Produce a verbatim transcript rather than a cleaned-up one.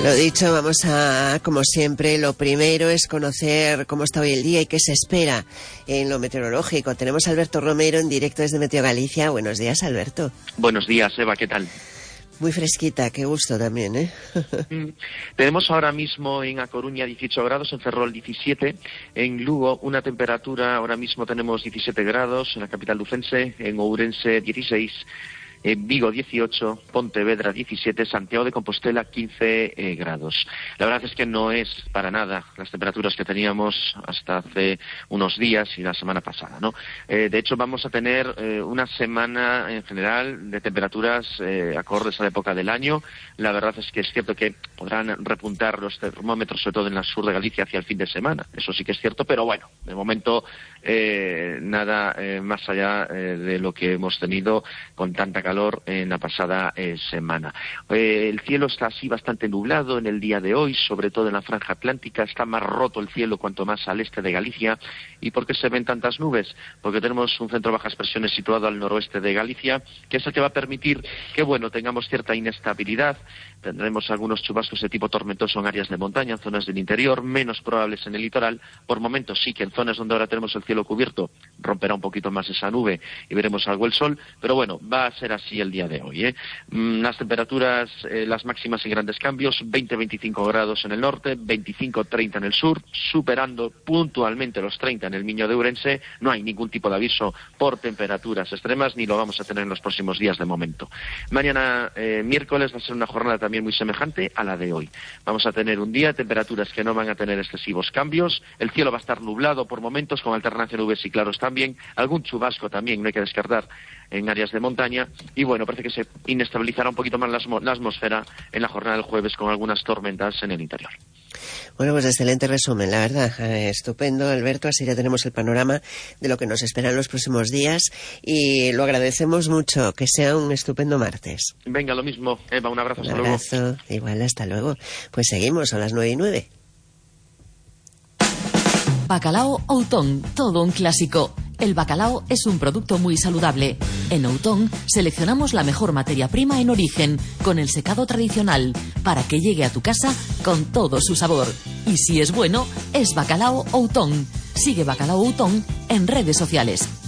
Lo dicho, vamos a, como siempre, lo primero es conocer cómo está hoy el día y qué se espera en lo meteorológico. Tenemos a Alberto Romero en directo desde Meteo Galicia. Buenos días, Alberto. Buenos días, Eva, ¿qué tal? Muy fresquita, qué gusto también, ¿eh? mm, tenemos ahora mismo en A Coruña dieciocho grados, en Ferrol diecisiete, en Lugo una temperatura, ahora mismo tenemos diecisiete grados, en la capital lucense, en Ourense dieciséis, en Vigo dieciocho, Pontevedra diecisiete, Santiago de Compostela quince eh, grados. La verdad es que no es para nada las temperaturas que teníamos hasta hace unos días y la semana pasada, ¿no? Eh, de hecho, vamos a tener eh, una semana en general de temperaturas eh, acordes a la época del año. La verdad es que es cierto que podrán repuntar los termómetros, sobre todo en el sur de Galicia, hacia el fin de semana. Eso sí que es cierto, pero bueno, de momento eh, nada eh, más allá eh, de lo que hemos tenido con tanta calor en la pasada eh, semana. Eh, el cielo está así bastante nublado en el día de hoy, sobre todo en la franja atlántica. Está más roto el cielo cuanto más al este de Galicia. ¿Y por qué se ven tantas nubes? Porque tenemos un centro de bajas presiones situado al noroeste de Galicia, que es el que va a permitir que, bueno, tengamos cierta inestabilidad. Tendremos algunos chubascos de tipo tormentoso en áreas de montaña, en zonas del interior, menos probables en el litoral. Por momentos sí que en zonas donde ahora tenemos el cielo cubierto romperá un poquito más esa nube y veremos algo el sol, pero bueno, va a ser así el día de hoy, ¿eh? Mm, las temperaturas, eh, las máximas sin grandes cambios, veinte a veinticinco grados en el norte, veinticinco a treinta en el sur, superando puntualmente los treinta en el Miño de Ourense. No hay ningún tipo de aviso por temperaturas extremas, ni lo vamos a tener en los próximos días de momento. Mañana, eh, miércoles, va a ser una jornada también muy semejante a la de hoy. Vamos a tener un día de temperaturas que no van a tener excesivos cambios, el cielo va a estar nublado por momentos, con alternancia de nubes y claros también, algún chubasco también, no hay que descartar, en áreas de montaña, y bueno, parece que se inestabilizará un poquito más la, la atmósfera en la jornada del jueves con algunas tormentas en el interior. Bueno, pues excelente resumen, la verdad, eh, estupendo, Alberto, así ya tenemos el panorama de lo que nos espera en los próximos días y lo agradecemos mucho, que sea un estupendo martes. Venga, lo mismo, Eva, un abrazo, un hasta abrazo, luego. Igual, hasta luego. Pues seguimos, a las nueve y nueve. Bacalao Outón, todo un clásico. El bacalao es un producto muy saludable. En Outón seleccionamos la mejor materia prima en origen, con el secado tradicional, para que llegue a tu casa con todo su sabor. Y si es bueno, es Bacalao Outón. Sigue Bacalao Outón en redes sociales.